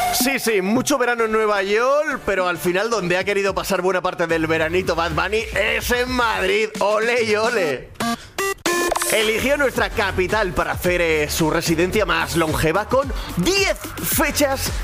Sí, mucho verano en Nueva York, pero al final donde ha querido pasar buena parte del veranito Bad Bunny es en Madrid. ¡Ole y ole! Eligió nuestra capital para hacer su residencia más longeva con 10 fechas